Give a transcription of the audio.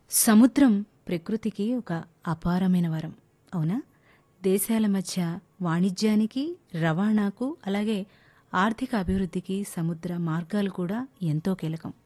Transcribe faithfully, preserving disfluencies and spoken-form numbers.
సముద్రం ప్రకృతికి ఒక అపారమైన వరం అవునా? దేశాల మధ్య వాణిజ్యానికి, రవాణాకు, అలాగే ఆర్థిక అభివృద్ధికి సముద్ర మార్గాలు కూడా ఎంతో కీలకం.